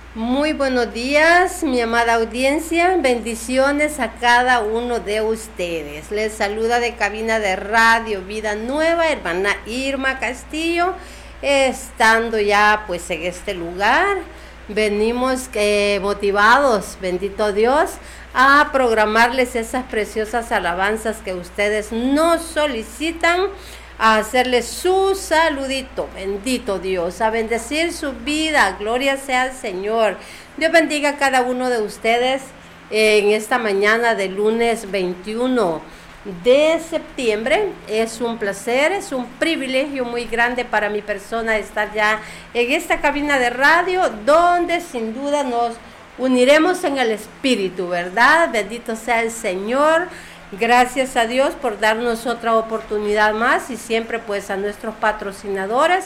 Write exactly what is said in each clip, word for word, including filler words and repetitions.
Muy buenos días, mi amada audiencia. Bendiciones a cada uno de ustedes. Les saluda de cabina de Radio Vida Nueva, hermana Irma Castillo. Estando ya pues en este lugar, venimos eh, motivados, bendito Dios, a programarles esas preciosas alabanzas que ustedes nos solicitan, a hacerles su saludito, bendito Dios, a bendecir su vida, gloria sea al Señor. Dios bendiga a cada uno de ustedes en esta mañana de lunes veintiuno de septiembre. Es un placer, es un privilegio muy grande para mi persona estar ya en esta cabina de radio, donde sin duda nos uniremos en el Espíritu, ¿verdad? Bendito sea el Señor. Gracias a Dios por darnos otra oportunidad más y siempre pues a nuestros patrocinadores,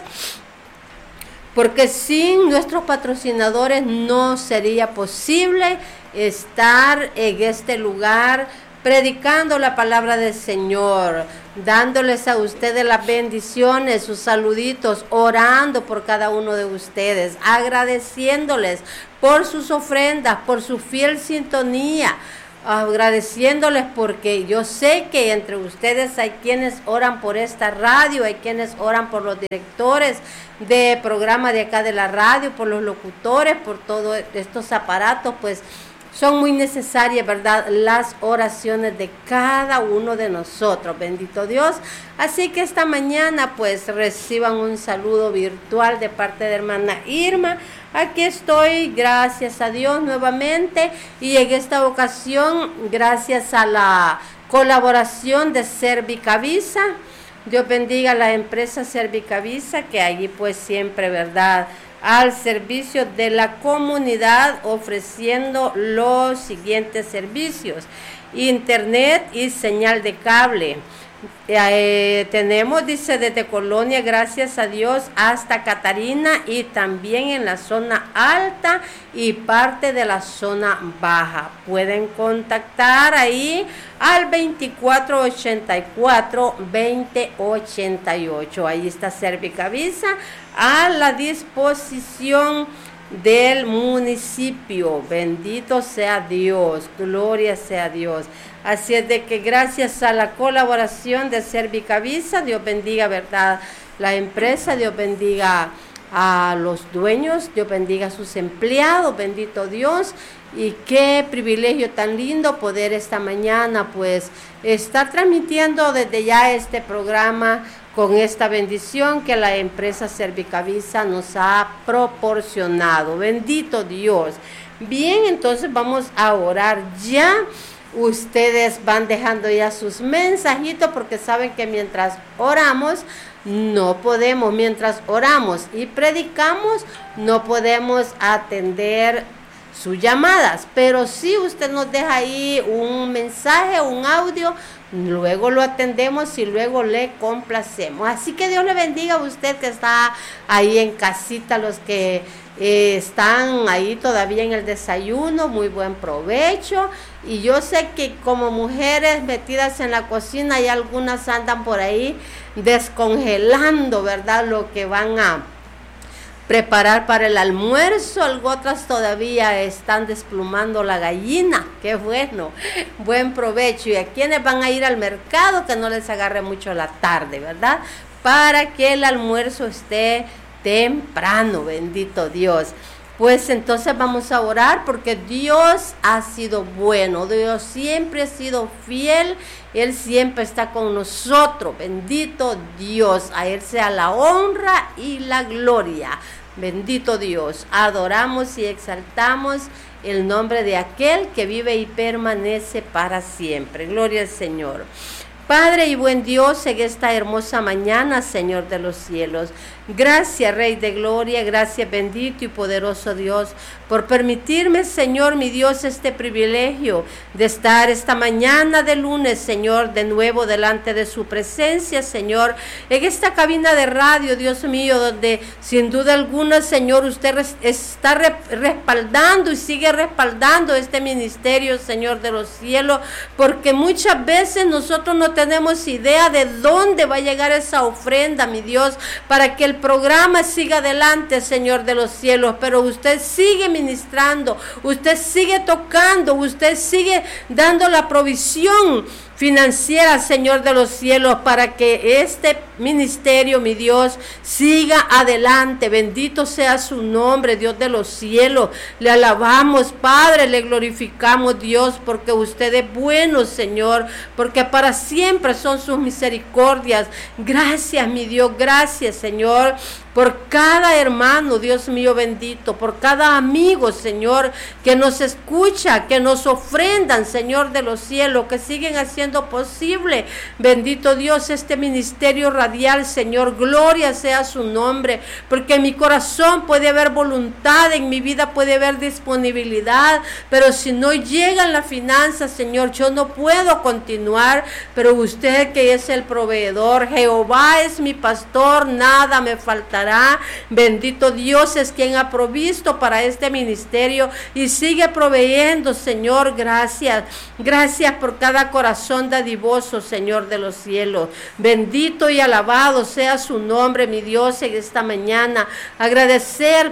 porque sin nuestros patrocinadores no sería posible estar en este lugar predicando la palabra del Señor, dándoles a ustedes las bendiciones, sus saluditos, orando por cada uno de ustedes, agradeciéndoles por sus ofrendas, por su fiel sintonía, agradeciéndoles porque yo sé que entre ustedes hay quienes oran por esta radio, hay quienes oran por los directores de programa de acá de la radio, por los locutores, por todos estos aparatos, pues son muy necesarias, ¿verdad?, las oraciones de cada uno de nosotros, bendito Dios. Así que esta mañana pues reciban un saludo virtual de parte de hermana Irma. Aquí estoy, gracias a Dios nuevamente, y en esta ocasión gracias a la colaboración de Servicavisa. Dios bendiga a la empresa Servicavisa, que allí pues siempre, ¿verdad?, al servicio de la comunidad, ofreciendo los siguientes servicios: internet y señal de cable. Eh, tenemos, dice, desde Colonia, gracias a Dios, hasta Catarina, y también en la zona alta y parte de la zona baja. Pueden contactar ahí al veinticuatro ochenta y cuatro veinte ochenta y ocho. Ahí está Servicavisa a la disposición del municipio. Bendito sea Dios, gloria sea Dios. Así es de que gracias a la colaboración de Servicavisa, Dios bendiga, ¿verdad?, la empresa, Dios bendiga a los dueños, Dios bendiga a sus empleados, bendito Dios. Y qué privilegio tan lindo poder esta mañana pues estar transmitiendo desde ya este programa con esta bendición que la empresa Servicavisa nos ha proporcionado. Bendito Dios. Bien, entonces vamos a orar ya. Ustedes van dejando ya sus mensajitos, porque saben que mientras oramos no podemos, mientras oramos y predicamos no podemos atender sus llamadas, pero si usted nos deja ahí un mensaje, un audio, luego lo atendemos y luego le complacemos. Así que Dios le bendiga a usted que está ahí en casita, los que eh, están ahí todavía en el desayuno, muy buen provecho. Y yo sé que como mujeres metidas en la cocina, y algunas andan por ahí descongelando, ¿verdad?, lo que van a preparar para el almuerzo. Otras todavía están desplumando la gallina. Qué bueno, buen provecho. Y a quienes van a ir al mercado, que no les agarre mucho la tarde, ¿verdad?, para que el almuerzo esté temprano, bendito Dios. Pues entonces vamos a orar, porque Dios ha sido bueno, Dios siempre ha sido fiel, Él siempre está con nosotros, bendito Dios, a Él sea la honra y la gloria, bendito Dios. Adoramos y exaltamos el nombre de aquel que vive y permanece para siempre, gloria al Señor. Padre y buen Dios, en esta hermosa mañana, Señor de los cielos, gracias, Rey de gloria, gracias, bendito y poderoso Dios, por permitirme, Señor, mi Dios, este privilegio de estar esta mañana de lunes, Señor, de nuevo delante de su presencia, Señor, en esta cabina de radio, Dios mío, donde sin duda alguna, Señor, usted res- está re- respaldando y sigue respaldando este ministerio, Señor de los cielos, porque muchas veces nosotros no no tenemos idea de dónde va a llegar esa ofrenda, mi Dios, para que el programa siga adelante, Señor de los cielos, pero usted sigue ministrando, usted sigue tocando, usted sigue dando la provisión financiera, Señor de los cielos, para que este ministerio, mi Dios, siga adelante. Bendito sea su nombre, Dios de los cielos. Le alabamos, Padre, le glorificamos, Dios, porque usted es bueno, Señor, porque para siempre son sus misericordias. Gracias, mi Dios, gracias, Señor, por cada hermano, Dios mío bendito, por cada amigo, Señor, que nos escucha, que nos ofrendan, Señor de los cielos, que siguen haciendo posible, bendito Dios, este ministerio radial, Señor. Gloria sea su nombre, porque en mi corazón puede haber voluntad, en mi vida puede haber disponibilidad, pero si no llegan las finanzas, Señor, yo no puedo continuar. Pero usted, que es el proveedor, Jehová es mi pastor, nada me faltará. Bendito Dios es quien ha provisto para este ministerio y sigue proveyendo, Señor. Gracias, gracias por cada corazón dadivoso, Señor de los cielos. Bendito y alabado sea su nombre, mi Dios, en esta mañana. Agradecer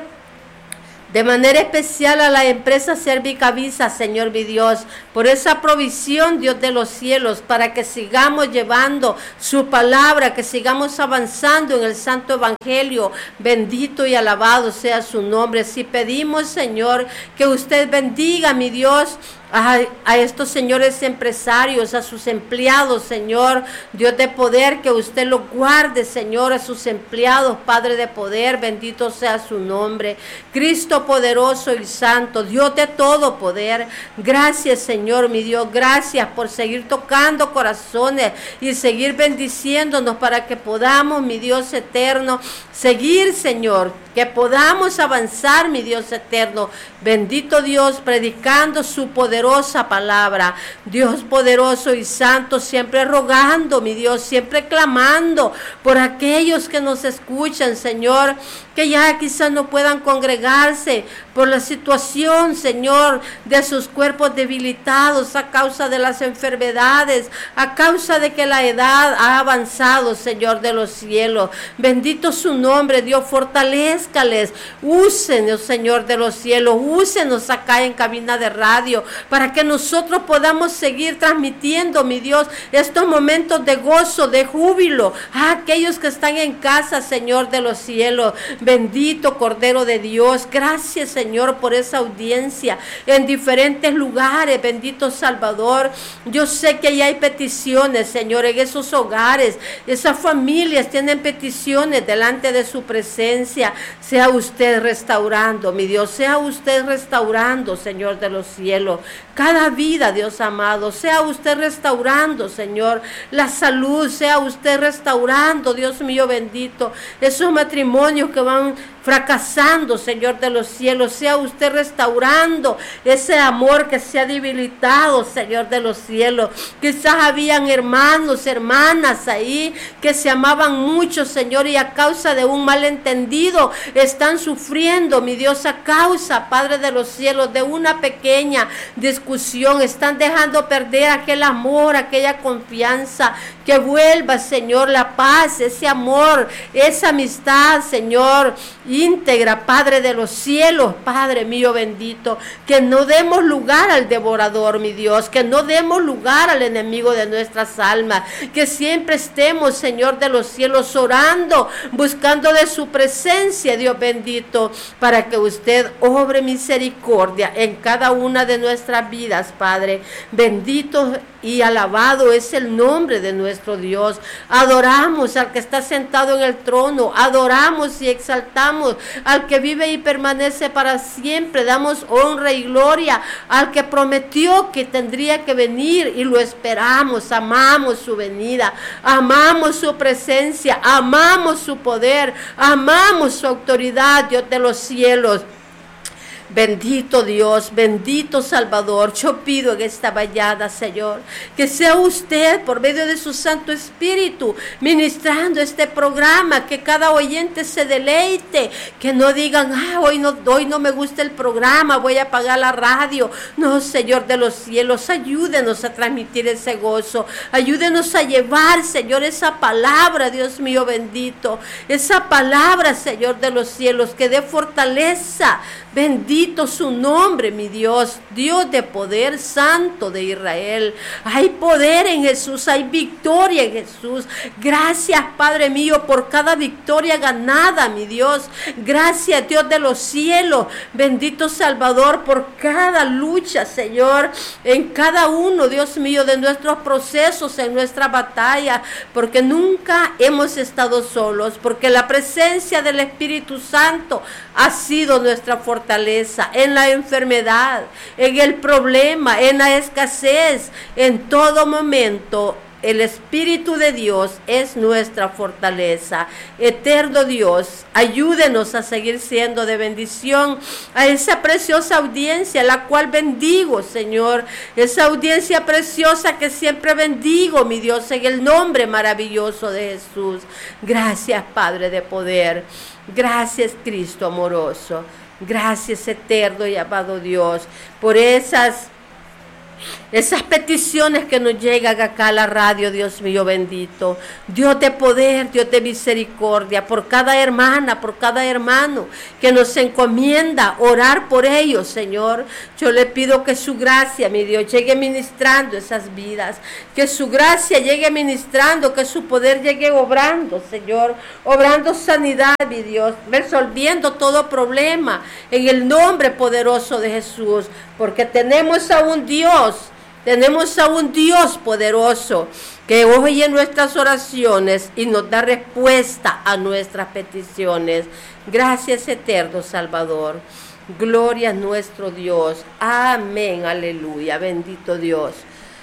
de manera especial a la empresa Servicavisa, Señor mi Dios, por esa provisión, Dios de los cielos, para que sigamos llevando su palabra, que sigamos avanzando en el santo evangelio. Bendito y alabado sea su nombre. Si pedimos, Señor, que usted bendiga, mi Dios, A, a estos señores empresarios, a sus empleados, Señor, Dios de poder, que usted los guarde, Señor, a sus empleados, Padre de poder, bendito sea su nombre. Cristo poderoso y santo, Dios de todo poder, gracias, Señor, mi Dios, gracias por seguir tocando corazones y seguir bendiciéndonos para que podamos, mi Dios eterno, seguir, Señor, que podamos avanzar, mi Dios eterno. Bendito Dios, predicando su poderosa palabra. Dios poderoso y santo, siempre rogando, mi Dios, siempre clamando por aquellos que nos escuchan, Señor, que ya quizás no puedan congregarse por la situación, Señor, de sus cuerpos debilitados a causa de las enfermedades, a causa de que la edad ha avanzado, Señor de los cielos. Bendito su nombre, Dios, fortalézcales, úsenos, Señor de los cielos, úsenos acá en cabina de radio, para que nosotros podamos seguir transmitiendo, mi Dios, estos momentos de gozo, de júbilo, a aquellos que están en casa, Señor de los cielos. Bendito Cordero de Dios, gracias, Señor, por esa audiencia en diferentes lugares. Bendito Salvador, yo sé que ahí hay peticiones, Señor, en esos hogares, esas familias tienen peticiones delante de su presencia. Sea usted restaurando, mi Dios, sea usted restaurando, Señor de los cielos, cada vida, Dios amado, sea usted restaurando, Señor, la salud, sea usted restaurando, Dios mío bendito, esos matrimonios que van fracasando, Señor de los cielos, sea usted restaurando ese amor que se ha debilitado, Señor de los cielos. Quizás habían hermanos, hermanas ahí que se amaban mucho, Señor, y a causa de un malentendido están sufriendo, mi Dios, a causa, Padre de los cielos, de una pequeña discusión, están dejando perder aquel amor, aquella confianza. Que vuelva, Señor, la paz, ese amor, esa amistad, Señor, íntegra, Padre de los cielos, Padre mío bendito. Que no demos lugar al devorador, mi Dios, que no demos lugar al enemigo de nuestras almas, que siempre estemos, Señor de los cielos, orando, buscando de su presencia, Dios bendito, para que usted obre misericordia en cada una de nuestras vidas, Padre. Bendito y alabado es el nombre de nuestro Dios. Adoramos al que está sentado en el trono, adoramos y exaltamos al que vive y permanece para siempre. Damos honra y gloria al que prometió que tendría que venir y lo esperamos. Amamos su venida, amamos su presencia, amamos su poder, amamos su autoridad, Dios de los cielos. Bendito Dios, bendito Salvador, yo pido en esta mañana, Señor, que sea usted por medio de su Santo Espíritu ministrando este programa, que cada oyente se deleite, que no digan, ah, hoy no, hoy no me gusta el programa, voy a apagar la radio. No, Señor de los cielos, ayúdenos a transmitir ese gozo, ayúdenos a llevar, Señor, esa palabra, Dios mío bendito, esa palabra, Señor de los cielos, que dé fortaleza. Bendito su nombre, mi Dios, Dios de poder, Santo de Israel. Hay poder en Jesús, hay victoria en Jesús. Gracias, Padre mío, por cada victoria ganada, mi Dios. Gracias, Dios de los cielos. Bendito Salvador, por cada lucha, Señor, en cada uno, Dios mío, de nuestros procesos, en nuestra batalla, porque nunca hemos estado solos, porque la presencia del Espíritu Santo ha sido nuestra fortaleza. Fortaleza, en la enfermedad, en el problema, en la escasez, en todo momento. El Espíritu de Dios es nuestra fortaleza. Eterno Dios, ayúdenos a seguir siendo de bendición a esa preciosa audiencia, la cual bendigo, Señor. Esa audiencia preciosa que siempre bendigo, mi Dios, en el nombre maravilloso de Jesús. Gracias, Padre de poder. Gracias, Cristo amoroso. Gracias, eterno y amado Dios, por esas, esas peticiones que nos llegan acá a la radio, Dios mío bendito. Dios de poder, Dios de misericordia, por cada hermana, por cada hermano que nos encomienda orar por ellos, Señor. Yo le pido que su gracia, mi Dios, llegue ministrando esas vidas, que su gracia llegue ministrando, que su poder llegue obrando, Señor, obrando sanidad, mi Dios, resolviendo todo problema en el nombre poderoso de Jesús, porque tenemos a un Dios, tenemos a un Dios poderoso que oye nuestras oraciones y nos da respuesta a nuestras peticiones. Gracias, eterno Salvador. Gloria a nuestro Dios. Amén, aleluya. Bendito Dios.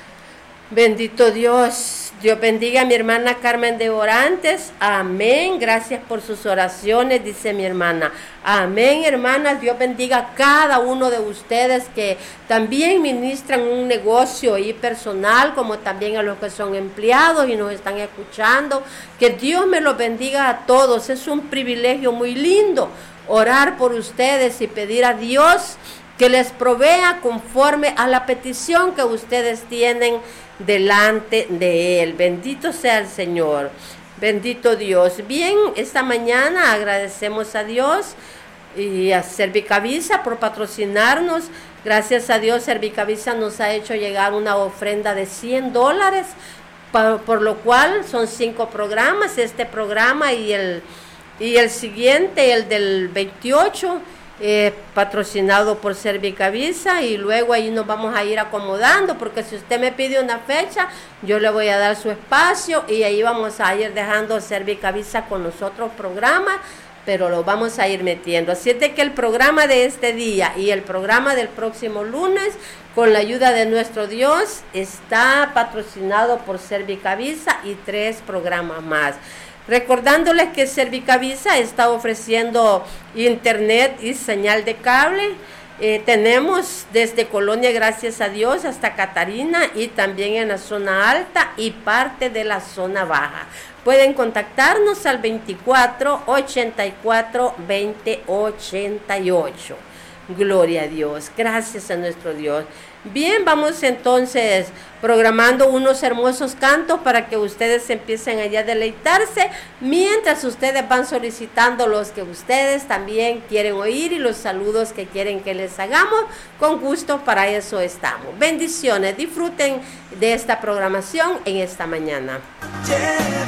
Bendito Dios. Dios bendiga a mi hermana Carmen de Orantes. Amén. Gracias por sus oraciones, dice mi hermana. Amén, hermanas. Dios bendiga a cada uno de ustedes que también ministran un negocio y personal, como también a los que son empleados y nos están escuchando. Que Dios me los bendiga a todos. Es un privilegio muy lindo orar por ustedes y pedir a Dios que les provea conforme a la petición que ustedes tienen delante de Él. Bendito sea el Señor, bendito Dios. Bien, esta mañana agradecemos a Dios y a Servicavisa por patrocinarnos. Gracias a Dios, Servicavisa nos ha hecho llegar una ofrenda de cien dólares, por, por lo cual son cinco programas, este programa y el, y el siguiente, el del veintiocho, Eh, patrocinado por Servicavisa, y luego ahí nos vamos a ir acomodando, porque si usted me pide una fecha, yo le voy a dar su espacio y ahí vamos a ir dejando Servicavisa con los otros programas, pero lo vamos a ir metiendo. Así es de que el programa de este día y el programa del próximo lunes, con la ayuda de nuestro Dios, está patrocinado por Servicavisa y tres programas más. Recordándoles que Servicavisa está ofreciendo internet y señal de cable. Eh, tenemos desde Colonia, gracias a Dios, hasta Catarina, y también en la zona alta y parte de la zona baja. Pueden contactarnos al veinticuatro, ochenta y cuatro, veinte, ochenta y ocho. Gloria a Dios, gracias a nuestro Dios. Bien, vamos entonces programando unos hermosos cantos para que ustedes empiecen allá a deleitarse, mientras ustedes van solicitando los que ustedes también quieren oír y los saludos que quieren que les hagamos. Con gusto, para eso estamos. Bendiciones, disfruten de esta programación en esta mañana.